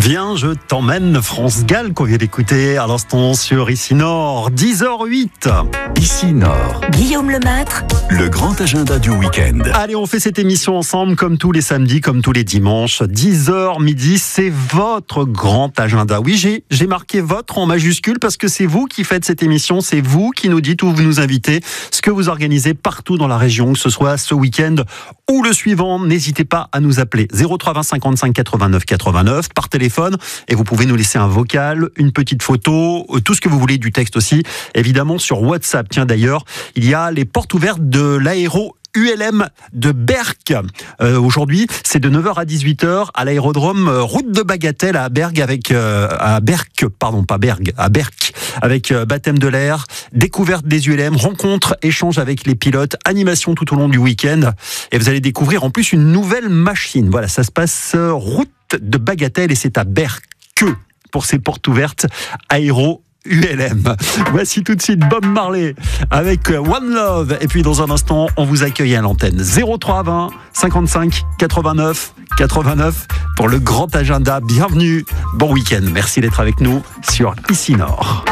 Viens, je t'emmène, France Gall, qu'on vient d'écouter à l'instant sur Ici Nord, 10h08. Ici Nord, Guillaume Lemaitre, le grand agenda du week-end. Allez, on fait cette émission ensemble comme tous les samedis, comme tous les dimanches. 10h midi, c'est votre grand agenda. Oui, j'ai marqué votre en majuscule parce que c'est vous qui faites cette émission, c'est vous qui nous dites où vous nous invitez, ce que vous organisez partout dans la région, que ce soit ce week-end ou le suivant. N'hésitez pas à nous appeler 03 20 55 89 89 par téléphone et vous pouvez nous laisser un vocal, une petite photo, tout ce que vous voulez, du texte aussi, évidemment sur WhatsApp. Tiens, d'ailleurs, il y a les portes ouvertes de l'aéro ULM de Berck. Aujourd'hui, c'est de 9h à 18h à l'aérodrome route de Bagatelle à Berck avec à Berck, avec baptême de l'air, découverte des ULM, rencontre, échange avec les pilotes, animation tout au long du week-end. Et vous allez découvrir en plus une nouvelle machine. Voilà, ça se passe route de Bagatelle et c'est à Berck pour ces portes ouvertes aéro ULM. Voici tout de suite Bob Marley avec One Love. Et puis dans un instant, on vous accueille à l'antenne 03 20 55 89 89 pour le grand agenda. Bienvenue, bon week-end. Merci d'être avec nous sur Ici Nord.